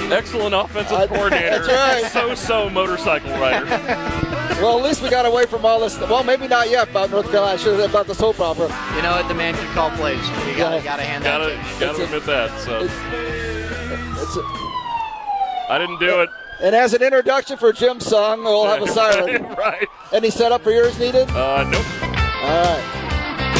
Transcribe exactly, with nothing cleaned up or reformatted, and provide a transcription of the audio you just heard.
Excellent offensive I, coordinator. That's right. So-so motorcycle rider. Well, at least we got away from all this. Well, maybe not yet about North Carolina. Should have about the soap opera. You know what? The man can call plays. You gotta, Yeah. gotta hand Gotta, that. gotta admit that. So It's, it's a, I didn't do it. and as an introduction for Jim's song, we'll have a siren. right. Any setup for yours needed? Uh, nope. All right.